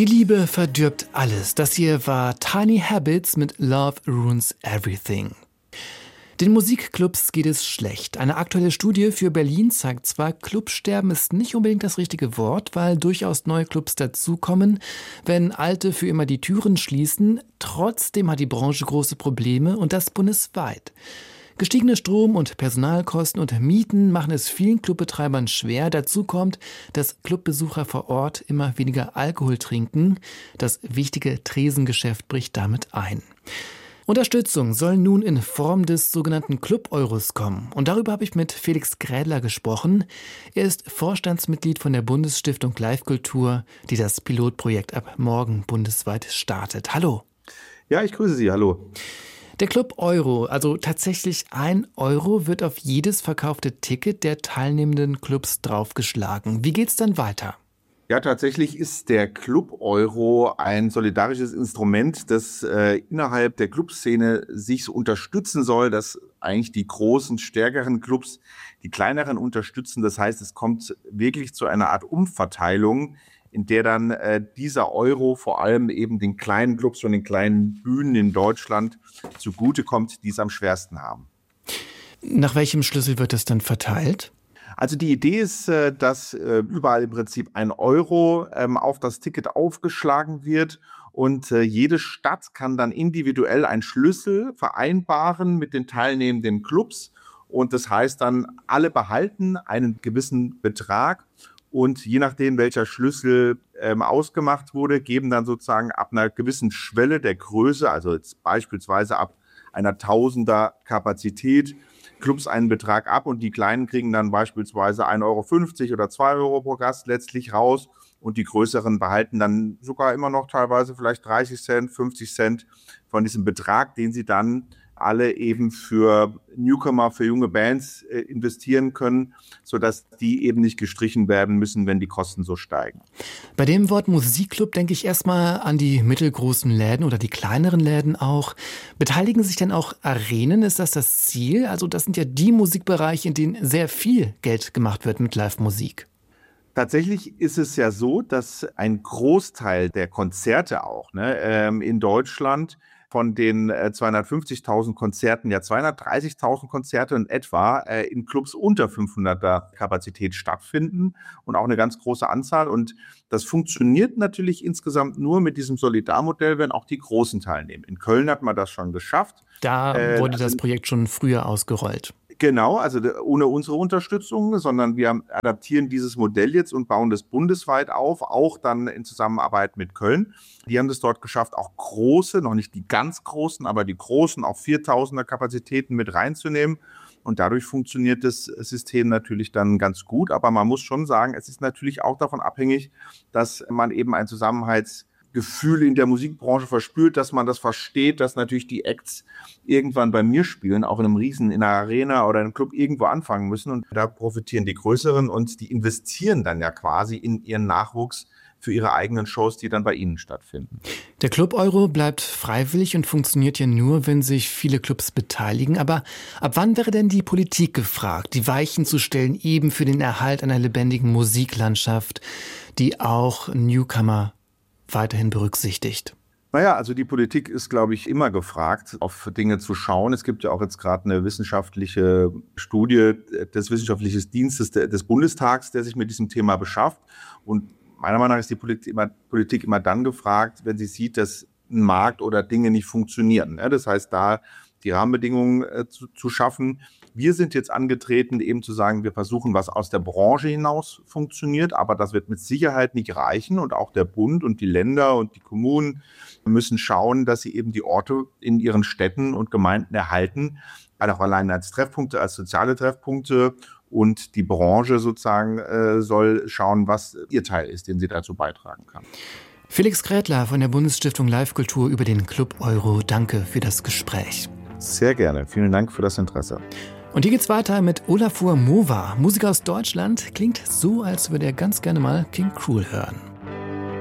Die Liebe verdirbt alles. Das hier war Tiny Habits mit Love Ruins Everything. Den Musikclubs geht es schlecht. Eine aktuelle Studie für Berlin zeigt zwar, Clubsterben ist nicht unbedingt das richtige Wort, weil durchaus neue Clubs dazukommen, wenn alte für immer die Türen schließen. Trotzdem hat die Branche große Probleme und das bundesweit. Gestiegene Strom- und Personalkosten und Mieten machen es vielen Clubbetreibern schwer. Dazu kommt, dass Clubbesucher vor Ort immer weniger Alkohol trinken. Das wichtige Tresengeschäft bricht damit ein. Unterstützung soll nun in Form des sogenannten Club-Euros kommen. Und darüber habe ich mit Felix Grädler gesprochen. Er ist Vorstandsmitglied von der Bundesstiftung Live-Kultur, die das Pilotprojekt ab morgen bundesweit startet. Hallo. Ja, ich grüße Sie. Hallo. Der Club Euro, also tatsächlich 1 Euro, wird auf jedes verkaufte Ticket der teilnehmenden Clubs draufgeschlagen. Wie geht's dann weiter? Ja, tatsächlich ist der Club Euro ein solidarisches Instrument, das innerhalb der Clubszene sich so unterstützen soll, dass eigentlich die großen, stärkeren Clubs die kleineren unterstützen. Das heißt, es kommt wirklich zu einer Art Umverteilung, in der dann dieser Euro vor allem eben den kleinen Clubs und den kleinen Bühnen in Deutschland zugutekommt, die es am schwersten haben. Nach welchem Schlüssel wird das dann verteilt? Also die Idee ist, dass überall im Prinzip 1 Euro auf das Ticket aufgeschlagen wird und jede Stadt kann dann individuell einen Schlüssel vereinbaren mit den teilnehmenden Clubs und das heißt dann, alle behalten einen gewissen Betrag. Und je nachdem, welcher Schlüssel ausgemacht wurde, geben dann sozusagen ab einer gewissen Schwelle der Größe, also jetzt beispielsweise ab einer 1000er Kapazität, Clubs einen Betrag ab und die Kleinen kriegen dann beispielsweise 1,50 € oder 2 € pro Gast letztlich raus und die Größeren behalten dann sogar immer noch teilweise vielleicht 30 Cent, 50 Cent von diesem Betrag, den sie dann alle eben für Newcomer, für junge Bands investieren können, sodass die eben nicht gestrichen werden müssen, wenn die Kosten so steigen. Bei dem Wort Musikclub denke ich erstmal an die mittelgroßen Läden oder die kleineren Läden auch. Beteiligen sich denn auch Arenen? Ist das das Ziel? Also das sind ja die Musikbereiche, in denen sehr viel Geld gemacht wird mit Live-Musik. Tatsächlich ist es ja so, dass ein Großteil der Konzerte auch in Deutschland von den 250.000 Konzerten, ja 230.000 Konzerte in etwa in Clubs unter 500er Kapazität stattfinden und auch eine ganz große Anzahl. Und das funktioniert natürlich insgesamt nur mit diesem Solidarmodell, wenn auch die Großen teilnehmen. In Köln hat man das schon geschafft. Da wurde das Projekt schon früher ausgerollt. Genau, also ohne unsere Unterstützung, sondern wir adaptieren dieses Modell jetzt und bauen das bundesweit auf, auch dann in Zusammenarbeit mit Köln. Die haben das dort geschafft, auch große, noch nicht die ganz großen, aber die großen, auch 4000er Kapazitäten mit reinzunehmen. Und dadurch funktioniert das System natürlich dann ganz gut. Aber man muss schon sagen, es ist natürlich auch davon abhängig, dass man eben ein Zusammenhaltsgefühl in der Musikbranche verspürt, dass man das versteht, dass natürlich die Acts irgendwann bei mir spielen, auch in einer Arena oder in einem Club irgendwo anfangen müssen. Und da profitieren die Größeren und die investieren dann ja quasi in ihren Nachwuchs für ihre eigenen Shows, die dann bei ihnen stattfinden. Der Club Euro bleibt freiwillig und funktioniert ja nur, wenn sich viele Clubs beteiligen. Aber ab wann wäre denn die Politik gefragt, die Weichen zu stellen, eben für den Erhalt einer lebendigen Musiklandschaft, die auch Newcomer weiterhin berücksichtigt? Naja, also die Politik ist, glaube ich, immer gefragt, auf Dinge zu schauen. Es gibt ja auch jetzt gerade eine wissenschaftliche Studie des Wissenschaftlichen Dienstes des Bundestags, der sich mit diesem Thema beschäftigt. Und meiner Meinung nach ist die Politik immer dann gefragt, wenn sie sieht, dass ein Markt oder Dinge nicht funktionieren. Das heißt, da die Rahmenbedingungen zu schaffen. Wir sind jetzt angetreten, eben zu sagen, wir versuchen, was aus der Branche hinaus funktioniert, aber das wird mit Sicherheit nicht reichen und auch der Bund und die Länder und die Kommunen müssen schauen, dass sie eben die Orte in ihren Städten und Gemeinden erhalten, auch allein als Treffpunkte, als soziale Treffpunkte und die Branche sozusagen soll schauen, was ihr Teil ist, den sie dazu beitragen kann. Felix Grädler von der Bundesstiftung Live-Kultur über den Club Euro. Danke für das Gespräch. Sehr gerne. Vielen Dank für das Interesse. Und hier geht's weiter mit Olafur Mova. Musiker aus Deutschland, klingt so, als würde er ganz gerne mal King Krul hören.